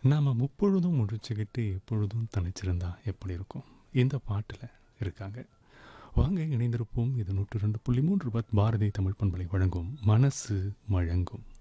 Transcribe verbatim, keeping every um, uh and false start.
நாம் முப்பொழுதும் முடிச்சுக்கிட்டு எப்பொழுதும் தனிச்சிருந்தா எப்படி இருக்கும்? இந்த பாட்டில் இருக்காங்க. வாங்க இணைந்திருப்போம். இது நூற்று ரெண்டு புள்ளி மூன்று பத் பாரதி தமிழ் பண்பலை வழங்கும் மனசு மழங்கும்.